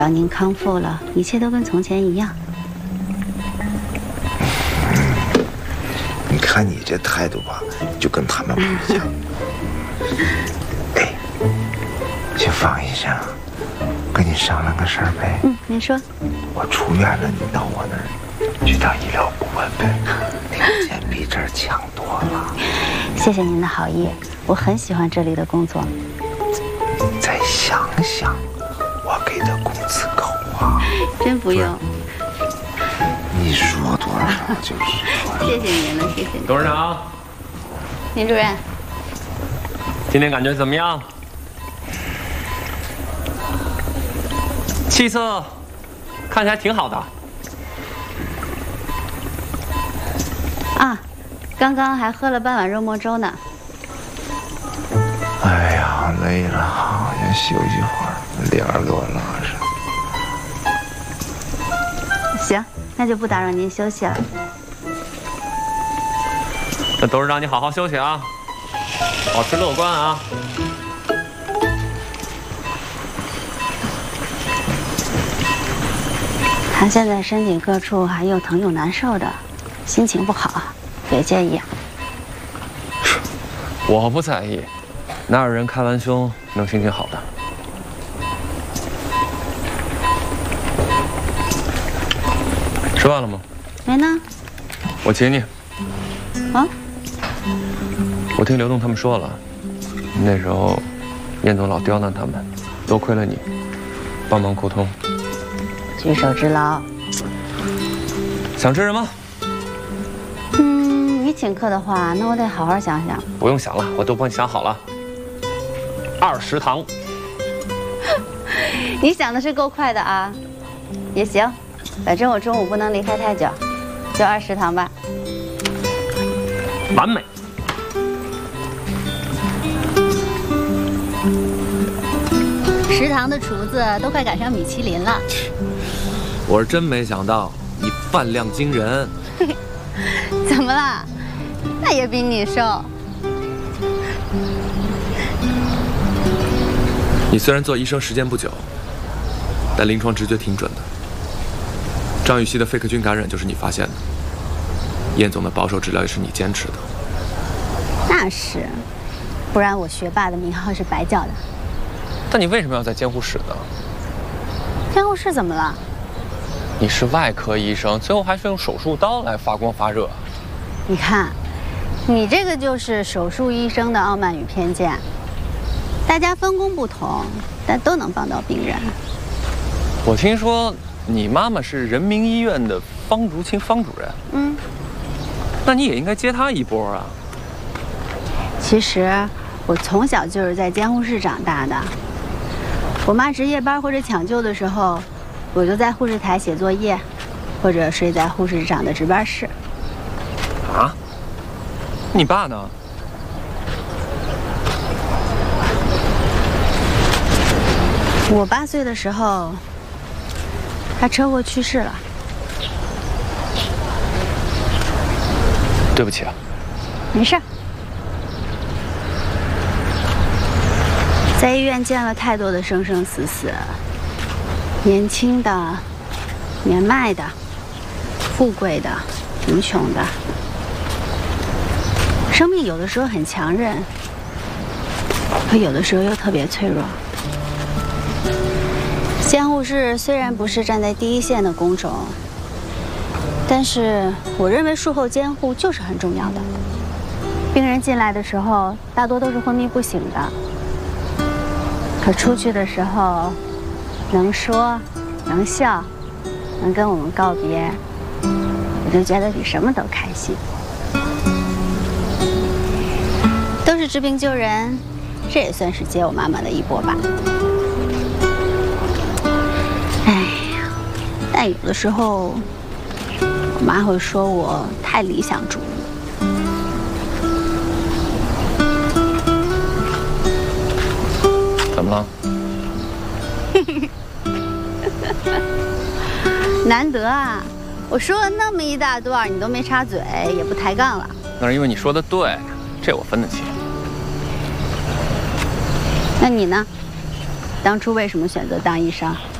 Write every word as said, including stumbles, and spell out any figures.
只要您康复了，一切都跟从前一样。 你看你这态度吧，就跟他们不一样。哎，去方医生，跟你商量个事儿呗。 嗯，您说。 我出院了，你到我那儿去当医疗顾问呗，条件比这儿强多了。 谢谢您的好意，我很喜欢这里的工作。 你再想想，我给的工资高啊。 真不用。 你说多少就是多少。 谢谢您了，谢谢您。 董事长， 林主任， 今天感觉怎么样？气色看起来挺好的。 啊，刚刚还喝了半碗肉末粥呢。 哎呀，累了，先休息会儿，脸儿给我拉上。 行，那就不打扰您休息了。 那董事长，你好好休息啊，保持乐观啊。 他现在身体各处还又疼又难受的，心情不好，别介意啊。 我不在意，哪有人开完胸能心情好的？吃饭了吗？ 没呢。 我请你。 啊？ 我听刘栋他们说了，那时候燕总老刁难他们，多亏了你帮忙沟通。 举手之劳。 想吃什么？ 嗯，你请客的话，那我得好好想想。 不用想了，我都帮你想好了。二食堂。 你想的是够快的啊，也行，反正我中午不能离开太久，就二食堂吧。 完美。 食堂的厨子都快赶上米其林了。 我是真没想到你饭量惊人。 怎么了？那也比你瘦。 你虽然做医生时间不久，但临床直觉挺准的。张雨绮的肺克菌感染就是你发现的，燕总的保守治疗也是你坚持的。 那是，不然我学霸的名号是白叫的。 但你为什么要在监护室呢？ 监护室怎么了？ 你是外科医生，最后还是用手术刀来发光发热。 你看，你这个就是手术医生的傲慢与偏见。大家分工不同，但都能帮到病人。 我听说你妈妈是人民医院的方竹清方主任。 嗯， 那你也应该接她一波啊。 其实我从小就是在监护室长大的。我妈值夜班或者抢救的时候，我就在护士台写作业，或者睡在护士长的值班室。 啊？你爸呢？ 我八岁的时候，他车祸去世了。 对不起啊。 没事。在医院见了太多的生生死死，年轻的、年迈的、富贵的、贫穷的。生命有的时候很强韧，可有的时候又特别脆弱。监护室虽然不是站在第一线的工种，但是我认为术后监护就是很重要的。病人进来的时候，大多都是昏迷不醒的。可出去的时候，能说，能笑，能跟我们告别，我就觉得比什么都开心。都是治病救人，这也算是接我妈妈的一波吧。哎呀，但有的时候，我妈会说我太理想主义。 怎么了？ 难得啊！我说了那么一大段，你都没插嘴，也不抬杠了。 那是因为你说的对，这我分得清。 那你呢？当初为什么选择当医生？